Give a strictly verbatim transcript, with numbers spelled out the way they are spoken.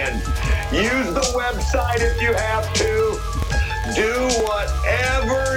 weekend. Use the website if you have to. Do whatever